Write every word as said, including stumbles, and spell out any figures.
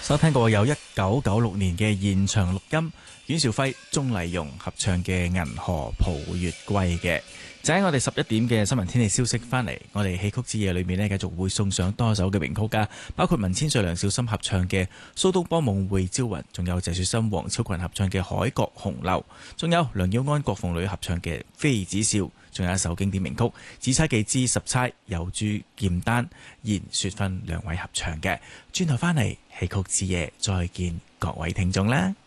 收聽過有一九九六年嘅現場錄音，阮兆輝、鍾麗蓉合唱嘅《銀河抱月歸》嘅。就喺我哋十一點嘅新聞天氣消息翻嚟，我哋戲曲之夜裏面呢，繼續會送上多首嘅名曲噶，包括文千歲、梁小心合唱嘅《蘇東坡夢會朝雲》，仲有謝雪心、黃超群合唱嘅《海角紅樓》，仲有梁耀安、郭鳳女合唱嘅《妃子笑》，仲有一首經典名曲《紫釵記之十釵》，有朱劍丹、嚴雪芬兩位合唱嘅。轉頭翻嚟戲曲之夜，再見各位聽眾啦！